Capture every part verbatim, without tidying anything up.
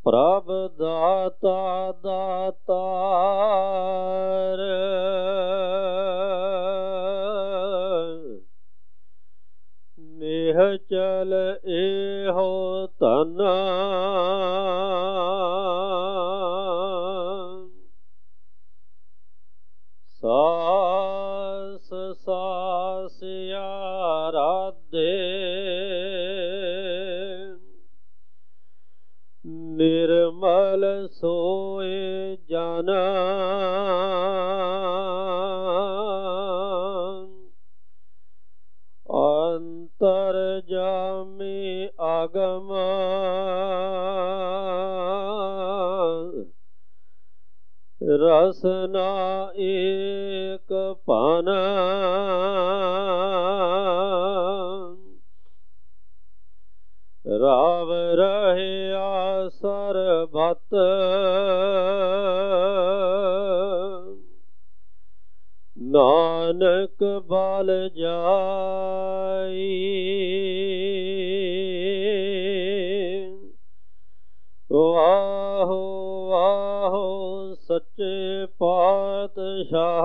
ਪ੍ਰਭ ਦਾਤਾ ਦਾਤਾਰ ਨਿਹਚਲ ਇਹੋ ਧਨ ਸਾਸ ਸਾਸ ਆਰਾਧੇ ਨਿਰਮਲ ਸੋਏ ਜਨ ਅੰਤਰਜਾਮੀ ਆਗਮ ਰਸਨਾ ਏਕ ਭਨ ਰਾਵ ਰਹਿਆ ਸਰਬਤ ਨਾਨਕ ਬਲ ਜਾਈ ਵਾਹੋ ਵਾਹੋ ਸੱਚੇ ਪਾਤਸ਼ਾਹ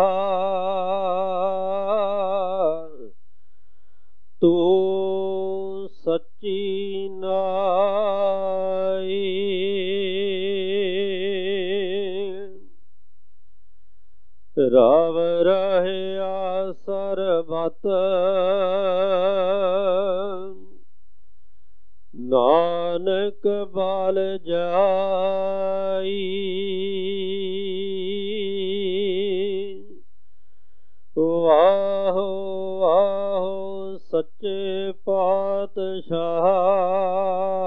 ਤੂੰ ਸੱਚੀ ਨਾਈ ਰਵ ਰਹਿਆ ਸਰਬਤ ਨਾਨਕ ਬਲ ਜਾਈ ਵਾਹੋ ਵਾਹੋ ਸੱਚੇ ਪਾਤਸ਼ਾਹ